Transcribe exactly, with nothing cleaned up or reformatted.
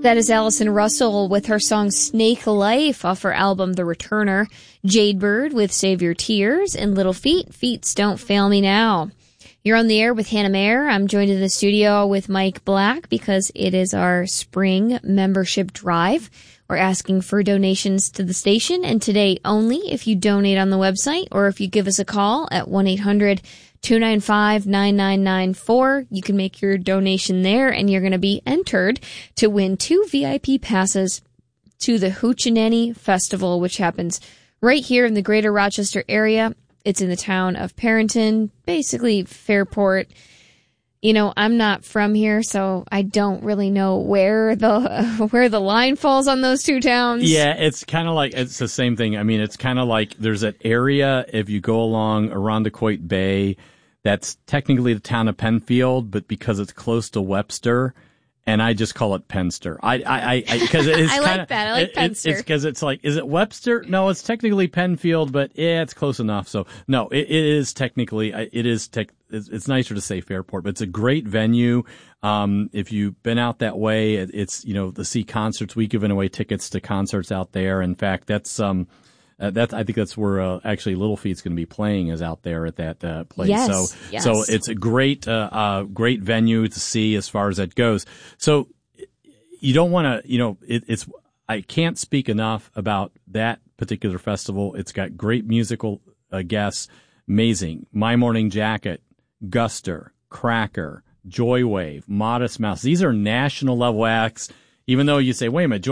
That is Allison Russell with her song Snake Life off her album The Returner, Jadebird with Save Your Tears, and Little Feat, Feats Don't Fail Me Now. You're on the air with Hannah Mayer. I'm joined in the studio with Mike Black because it is our spring membership drive. We're asking for donations to the station, and today only if you donate on the website or if you give us a call at one eight hundred two nine five nine nine nine four. You can make your donation there, and you're going to be entered to win two V I P passes to the Hoochie Festival, which happens right here in the greater Rochester area. It's in the town of Perrington, basically Fairport. You know, I'm not from here, so I don't really know where the where the line falls on those two towns. Yeah, it's kind of like, it's the same thing. I mean, it's kind of like there's an area, if you go along Irondequoit Bay, that's technically the town of Penfield, but because it's close to Webster, and I just call it Penster. I, I, I, because it is I kinda, like that. I like it, Penster. It's because it's like, is it Webster? No, it's technically Penfield, but yeah, it's close enough. So no, it, it is technically, it is tech. It's, it's nicer to say Fairport, but it's a great venue. Um, if you've been out that way, it, it's, you know, to see concerts. We've given away tickets to concerts out there. In fact, that's, um, Uh, that's, I think that's where uh, actually Little Feat's going to be playing, is out there at that uh, place. Yes, so, yes. so it's a great, uh, uh, great venue to see as far as that goes. So you don't want to, you know, it, it's. I can't speak enough about that particular festival. It's got great musical uh, guests, amazing. My Morning Jacket, Guster, Cracker, Joywave, Modest Mouse. These are national level acts. Even though you say, wait a minute,